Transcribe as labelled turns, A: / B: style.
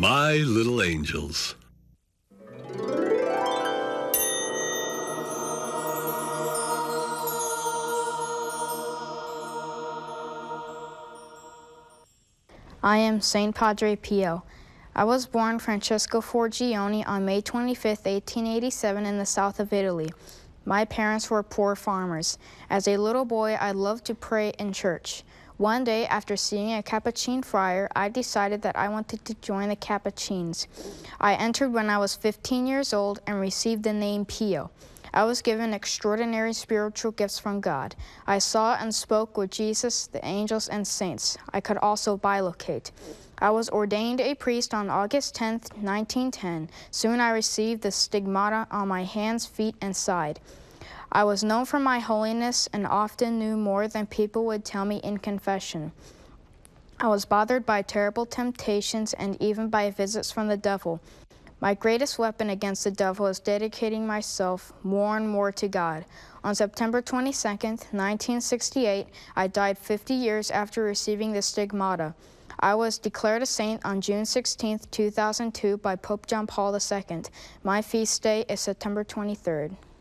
A: My Little Angels.
B: I am Saint Padre Pio. I was born Francesco Forgione on May 25, 1887 in the south of Italy. My parents were poor farmers. As a little boy, I loved to pray in church. One day, after seeing a Capuchin friar, I decided that I wanted to join the Capuchins. I entered when I was 15 years old and received the name Pio. I was given extraordinary spiritual gifts from God. I saw and spoke with Jesus, the angels, and saints. I could also bilocate. I was ordained a priest on August 10, 1910. Soon I received the stigmata on my hands, feet, and side. I was known for my holiness and often knew more than people would tell me in confession. I was bothered by terrible temptations and even by visits from the devil. My greatest weapon against the devil is dedicating myself more and more to God. On September 22, 1968, I died 50 years after receiving the stigmata. I was declared a saint on June 16, 2002 by Pope John Paul II. My feast day is September 23rd.